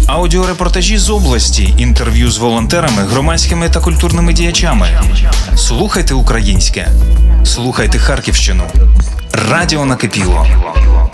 Аудіорепортажі з області, інтерв'ю з волонтерами, громадськими та культурними діячами. Слухайте українське. Слухайте Харківщину. Радіо накипіло.